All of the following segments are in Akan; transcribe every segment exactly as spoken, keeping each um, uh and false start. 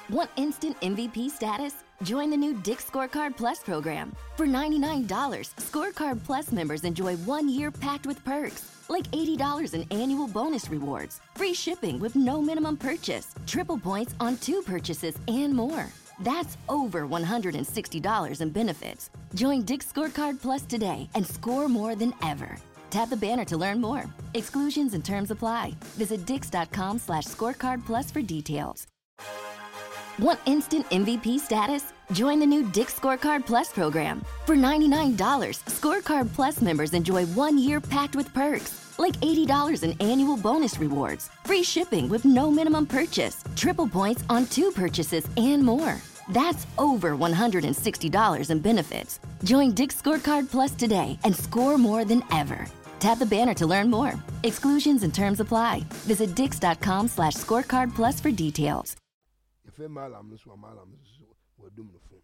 Want instant M V P status? Join the new Dick's Scorecard Plus program. For ninety-nine dollars, Scorecard Plus members enjoy one year packed with perks, like eighty dollars in annual bonus rewards, free shipping with no minimum purchase, triple points on two purchases, and more. That's over one hundred sixty dollars in benefits. Join Dick's Scorecard Plus today and score more than ever. Tap the banner to learn more. Exclusions and terms apply. Visit dix.com slash scorecard plus for details. Want instant M V P status? Join the new Dick's Scorecard Plus program. For ninety-nine dollars, Scorecard Plus members enjoy one year packed with perks, like eighty dollars in annual bonus rewards, free shipping with no minimum purchase, triple points on two purchases, and more. That's over one hundred sixty dollars in benefits. Join Dick's Scorecard Plus today and score more than ever. Tap the banner to learn more. Exclusions and terms apply. Visit dix.com slash scorecard plus for details. If a malam is one malam is what doom the phone.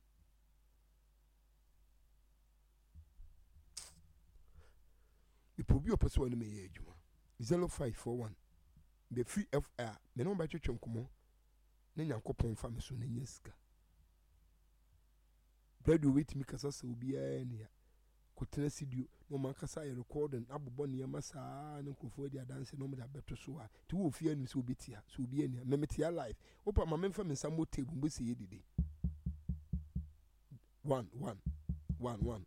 The Pobio Person in me age zero five four one. The free F R, the number to Chonkomo, Nanya Copon family soon in Yeska. Bread will wait me because will be any. Could see you no man cassa recording Abu Bonnie Massa and Uncle dia dancing no matter better so. Two fear and so be here, so be any memetia life. Open my men from some more table, we see it. One, one, one, one.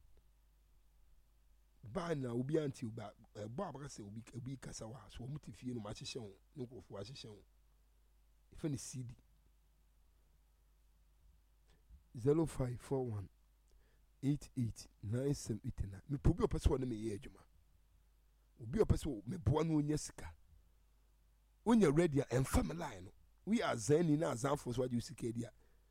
By now will be until back. Barbara say will be a week as our so mutify no match show, no go for a show. If any C D zero five four one. Eight eight nine seven eight nine. Me probably a person me ye juma. Obi a person me boa no nyesika. When you're ready and family no. We are zen in our zan for what you see dia.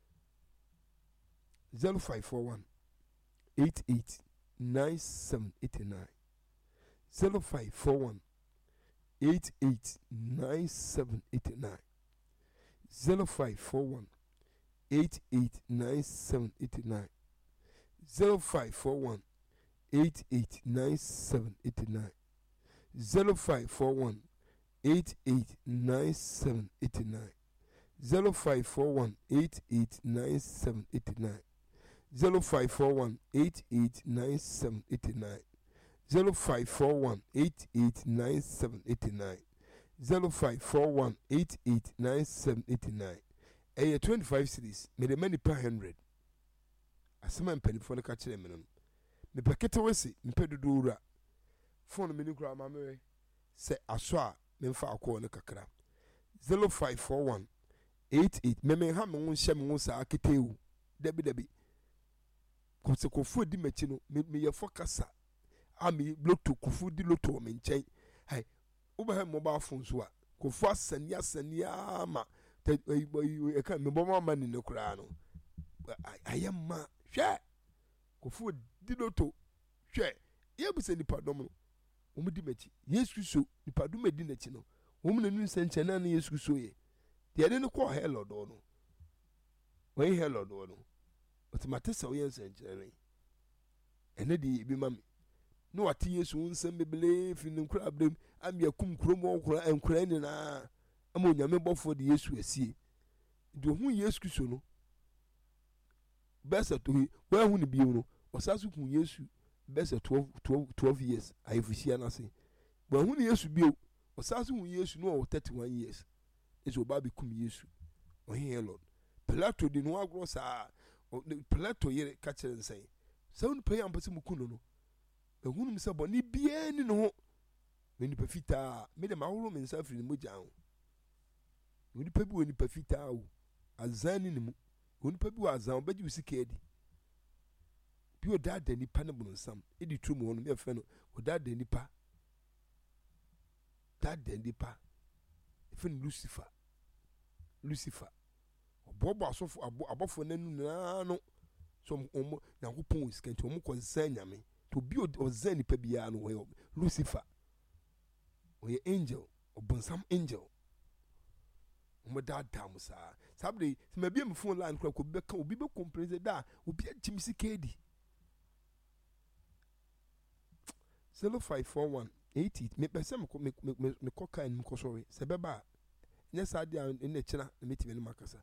Zero five four one eight eight nine seven eight nine. Zero five four one eight eight nine seven eight nine. Zero five four one eight eight nine seven eight nine. Zero five four one eight eight nine seven eight nine. Zero five four one eight eight nine seven eight nine. Zero five four one eight eight nine seven eight nine. Zero five four one eight eight nine seven eight nine. Zero five four one eight eight nine seven eight nine. Zero five four one eight eight nine seven eight nine. A twenty five cities made a many per hundred. Asema mpanifoɔ ka kyerɛ me no me pakete wese me pedudura phone me ni kura ma me sɛ aso a me mfa akɔ ne kakra zero five four one eight eight me me ha me ho hyɛ me ho sa aketewu dabi dabi ko se kofu di machi no me me ye focus a me loto kofu di loto me nkyɛn hai wo ba ha mobile phone so a kofu asania asania ma e ka me bɔ ma ni ne kura no ayama hwɛ kofu di loto hwɛ ye bi se nipa dom no wo di machi Yesu so nipa dom di na chi no wo mu nanu nsenche na na Yesu so ye de ade no ko hello do no we hello do no otomatisa wo ye nsenche re ene di bi mami no wate Yesu nsem bebele fi ne nkura abrem am yakum krom wo nkura enkura ni na am onyame bofo de Yesu asie de hu Yesu so no besa to we hu ne bi no osasu kun Yesu besa twelve twelve years ayifusia na se we hu ne Yesu bi osasu hu Yesu no thirty-one years ezo ba bi kum Yesu o he Lord Pilato di no agro sa Pilato yere ka kire nsen se unu pe am pese mukunu no ehunu mi se boni bia ni no me ni pefita me de ma horo me nsa firi mo jan ni pe bi woni pefita o azani ni mu woni pe bi wa azan obaji usika edi bi o da da nipa ne bunu sam edi trum wonu me fe no o da da nipa da da nipa fe Lucifer Lucifer obobo asofo abofo nanu na no so omo Nyankopon iskenti omo ko zan nyame to bi o zan nipa bia no we Lucifer o ye angel obonsam angel omo da da musa sabre se ma bia me phone line kra ko be ka obi be complain da obi agimisi kedi zero five four one eight eight me pese me me me ko kan me ko sorry se beba nya sa dia en na china me tibe no makasa